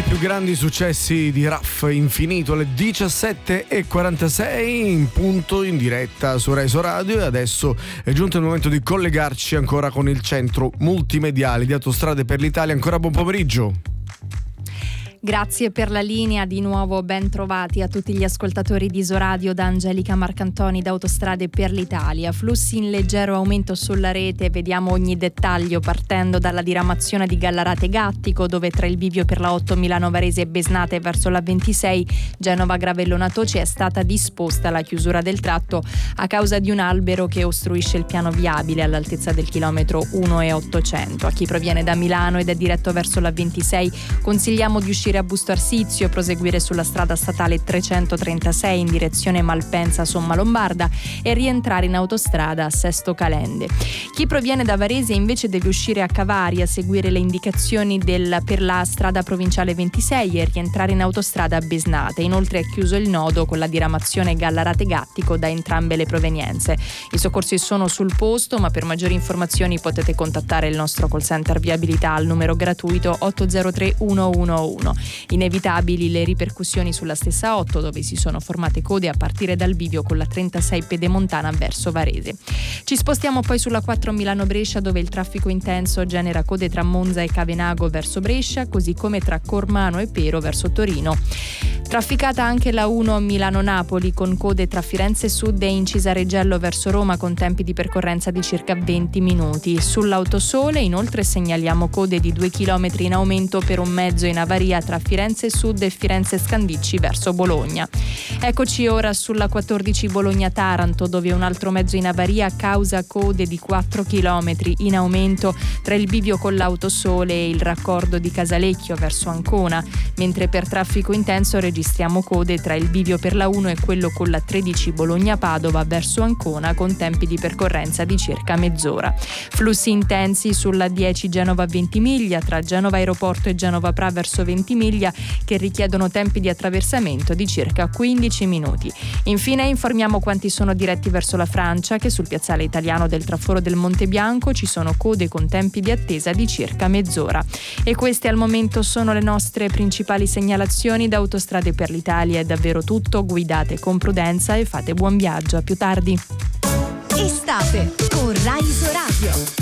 i più grandi successi di Raf Infinito alle 17:46 in punto in diretta su Reso Radio, e adesso è giunto il momento di collegarci ancora con il centro multimediale di Autostrade per l'Italia. Ancora buon pomeriggio. Grazie per la linea, di nuovo ben trovati a tutti gli ascoltatori di Isoradio da Angelica Marcantoni da Autostrade per l'Italia. Flussi in leggero aumento sulla rete, vediamo ogni dettaglio partendo dalla diramazione di Gallarate Gattico, dove tra il bivio per la 8 Milano Varese e Besnate verso la 26 Genova Gravellona Toci è stata disposta la chiusura del tratto a causa di un albero che ostruisce il piano viabile all'altezza del chilometro 1,800. A chi proviene da Milano ed è diretto verso la 26 consigliamo di uscire a Busto Arsizio, proseguire sulla strada statale 336 in direzione Malpensa-Somma Lombarda e rientrare in autostrada a Sesto Calende. Chi proviene da Varese invece deve uscire a Cavaria, seguire le indicazioni per la strada provinciale 26 e rientrare in autostrada a Besnate. Inoltre è chiuso il nodo con la diramazione Gallarate Gattico da entrambe le provenienze. I soccorsi sono sul posto, ma per maggiori informazioni potete contattare il nostro call center viabilità al numero gratuito 803 111. Inevitabili le ripercussioni sulla stessa 8, dove si sono formate code a partire dal bivio con la 36 Pedemontana verso Varese. Ci spostiamo poi sulla 4 Milano-Brescia, dove il traffico intenso genera code tra Monza e Cavenago verso Brescia, così come tra Cormano e Pero verso Torino. Trafficata anche la 1 Milano-Napoli, con code tra Firenze Sud e Incisa Reggello verso Roma, con tempi di percorrenza di circa 20 minuti. Sull'Autosole inoltre segnaliamo code di 2 km in aumento per un mezzo in avaria tra Firenze Sud e Firenze Scandicci verso Bologna. Eccoci ora sulla 14 Bologna-Taranto, dove un altro mezzo in avaria causa code di 4 km in aumento tra il bivio con l'Autosole e il raccordo di Casalecchio verso Ancona, mentre per traffico intenso registriamo code tra il bivio per la 1 e quello con la 13 Bologna-Padova verso Ancona, con tempi di percorrenza di circa mezz'ora. Flussi intensi sulla 10 Genova-Ventimiglia, tra Genova Aeroporto e Genova Pra verso Ventimiglia, che richiedono tempi di attraversamento di circa 15 minuti. Infine informiamo quanti sono diretti verso la Francia, che sul piazzale italiano del traforo del Monte Bianco ci sono code con tempi di attesa di circa mezz'ora. E queste al momento sono le nostre principali segnalazioni. Da Autostrade per l'Italia è davvero tutto, guidate con prudenza e fate buon viaggio. A più tardi. Estate con Rai Radio.